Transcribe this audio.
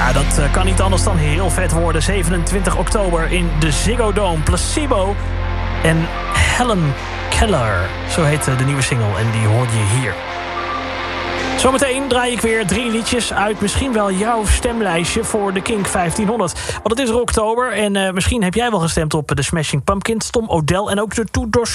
Ja, dat kan niet anders dan heel vet worden. 27 oktober in de Ziggo Dome. Placebo en Helen Keller. Zo heet de nieuwe single en die hoorde je hier. Zometeen draai ik weer 3 liedjes uit misschien wel jouw stemlijstje voor de Kink 1500. Want het is er oktober en misschien heb jij wel gestemd op de Smashing Pumpkins, Tom Odell en ook de Two Door